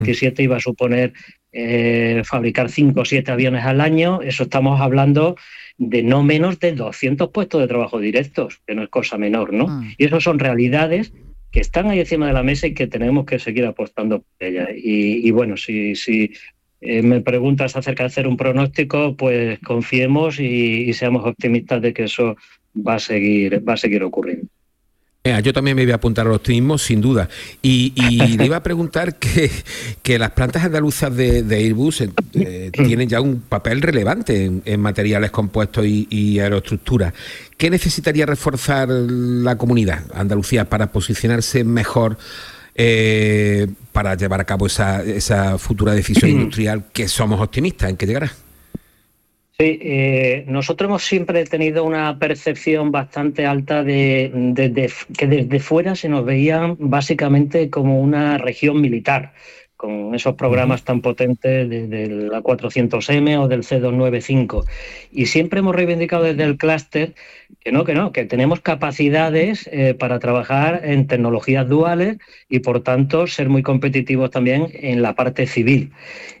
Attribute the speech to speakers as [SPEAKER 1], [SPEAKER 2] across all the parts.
[SPEAKER 1] 17 iba a suponer fabricar 5 o 7 aviones al año. Eso estamos hablando de no menos de 200 puestos de trabajo directos, que no es cosa menor, ¿no? Y eso son realidades que están ahí encima de la mesa y que tenemos que seguir apostando por ellas. Y bueno, si me preguntas acerca de hacer un pronóstico, pues confiemos y seamos optimistas de que eso va a seguir ocurriendo.
[SPEAKER 2] Yo también me voy a apuntar al optimismo, sin duda. Y le iba a preguntar que las plantas andaluzas de Airbus tienen ya un papel relevante en materiales compuestos y aeroestructuras. ¿Qué necesitaría reforzar la comunidad Andalucía para posicionarse mejor para llevar a cabo esa futura decisión industrial que somos optimistas en que llegará?
[SPEAKER 1] Sí, nosotros hemos siempre tenido una percepción bastante alta de que desde fuera se nos veía básicamente como una región militar, con esos programas tan potentes de la 400M o del C295. Y siempre hemos reivindicado desde el clúster que tenemos capacidades para trabajar en tecnologías duales y, por tanto, ser muy competitivos también en la parte civil.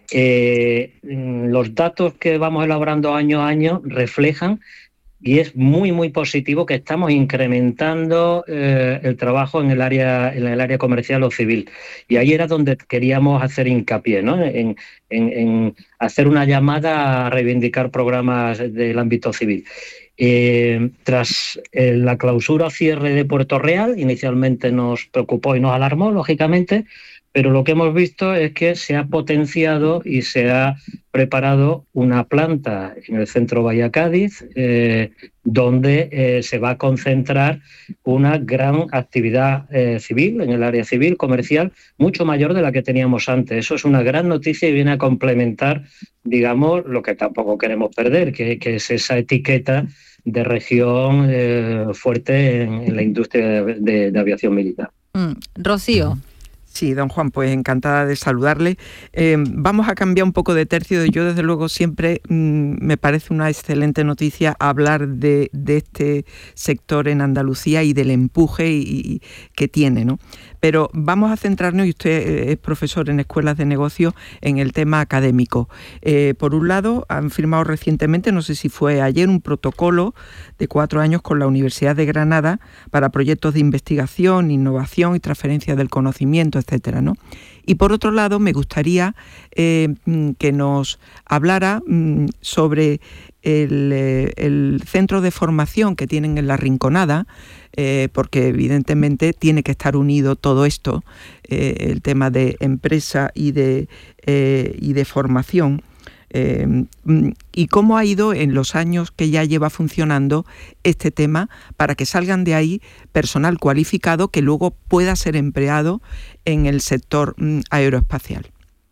[SPEAKER 1] Los datos que vamos elaborando año a año reflejan, y es muy, muy positivo, que estamos incrementando el trabajo en el área comercial o civil. Y ahí era donde queríamos hacer hincapié, ¿no? En hacer una llamada a reivindicar programas del ámbito civil. Tras la clausura o cierre de Puerto Real, inicialmente nos preocupó y nos alarmó, lógicamente, pero lo que hemos visto es que se ha potenciado y se ha preparado una planta en el centro Bahía Cádiz, donde se va a concentrar una gran actividad civil, en el área civil, comercial, mucho mayor de la que teníamos antes. Eso es una gran noticia y viene a complementar, digamos, lo que tampoco queremos perder, que es esa etiqueta de región fuerte en la industria de aviación militar.
[SPEAKER 3] Rocío.
[SPEAKER 4] Sí, don Juan, pues encantada de saludarle. Vamos a cambiar un poco de tercio. Yo, desde luego, siempre me parece una excelente noticia hablar de este sector en Andalucía y del empuje que tiene, ¿no? Pero vamos a centrarnos, y usted es profesor en escuelas de negocios, en el tema académico. Por un lado, han firmado recientemente, no sé si fue ayer, un protocolo de 4 años con la Universidad de Granada para proyectos de investigación, innovación y transferencia del conocimiento, etcétera, ¿no? Y por otro lado, me gustaría que nos hablara sobre el centro de formación que tienen en La Rinconada, porque evidentemente tiene que estar unido todo esto, el tema de empresa y de formación. Y cómo ha ido en los años que ya lleva funcionando este tema para que salgan de ahí personal cualificado que luego pueda ser empleado en el sector aeroespacial.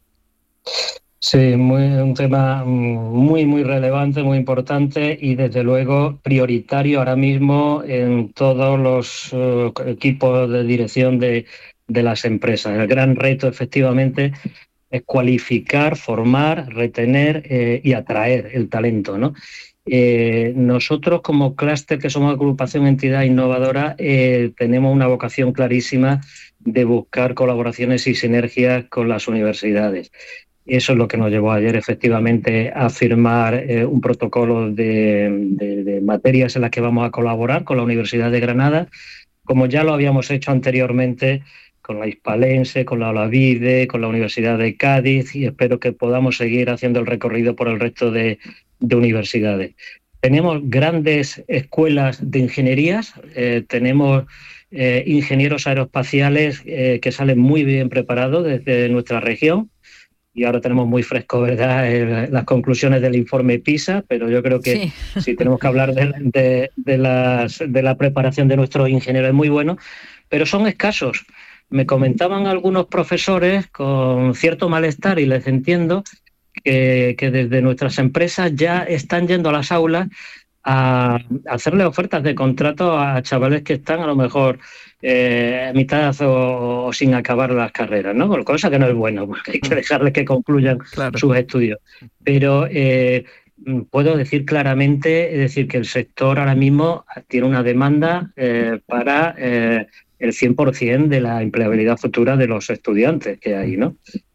[SPEAKER 1] Sí, un tema muy, muy relevante, muy importante y desde luego prioritario ahora mismo en todos los equipos de dirección de las empresas. El gran reto, efectivamente, es cualificar, formar, retener y atraer el talento, ¿no? Nosotros, como clúster, que somos agrupación entidad innovadora, tenemos una vocación clarísima de buscar colaboraciones y sinergias con las universidades. Eso es lo que nos llevó ayer, efectivamente, a firmar un protocolo de materias en las que vamos a colaborar con la Universidad de Granada, como ya lo habíamos hecho anteriormente con la Hispalense, con la Olavide, con la Universidad de Cádiz, y espero que podamos seguir haciendo el recorrido por el resto de universidades. Tenemos grandes escuelas de ingenierías, tenemos ingenieros aeroespaciales que salen muy bien preparados desde nuestra región, y ahora tenemos muy fresco, ¿verdad?, las conclusiones del informe PISA, pero yo creo que sí tenemos que hablar de la preparación de nuestros ingenieros, es muy bueno, pero son escasos. Me comentaban algunos profesores con cierto malestar, y les entiendo, que desde nuestras empresas ya están yendo a las aulas a hacerle ofertas de contrato a chavales que están a lo mejor a mitad o sin acabar las carreras, ¿no? Cosa que no es bueno, porque hay que dejarles que concluyan sus estudios. Pero puedo decir claramente, es decir, que el sector ahora mismo tiene una demanda para el 100% de la empleabilidad futura de los estudiantes que hay, ¿no?